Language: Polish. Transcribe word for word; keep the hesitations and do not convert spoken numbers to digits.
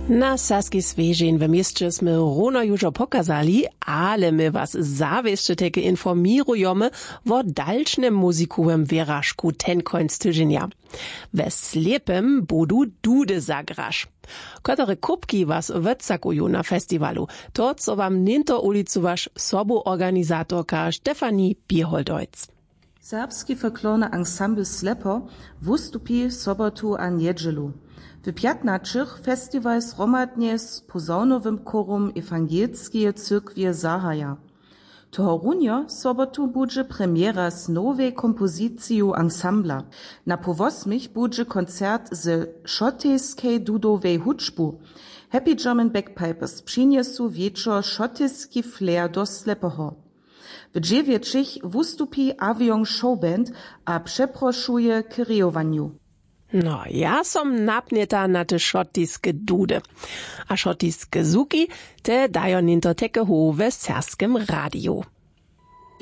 Na Saski Svežin w mieście sme runo już pokazali, ale my was zawieście takie informirujemy o dalszym muzykowym wyrażku ten końc tygodnia. We slepym budu dudy zagrasz. Które kubki was wycakują na festiwalu, to co wam ninto ulicowasz sobu organizatorka Stefanie Bierholdojc. Serbski folklorny ensemble Slepo wystupi w sobotu a niedzielu. W piętnaczych festiwal zromadnie z posaunowym korum Ewangelskie Cyrkwie zahaja. Tohorunio sobotu budże premiera z nowej kompozycją ensembla. Na powosmich budże koncert z szotejskiej dudowej huczbu. Happy German Bagpipers przyniesu wieczor szotejski flair do Slepoho. W dziewięciach wystupi Avion Showband a przeproszuje k rejowaniu. No, ja som napnieta na te šotiske dude. A šotiske zuki te dajo ninto teke ho w serskim radiu.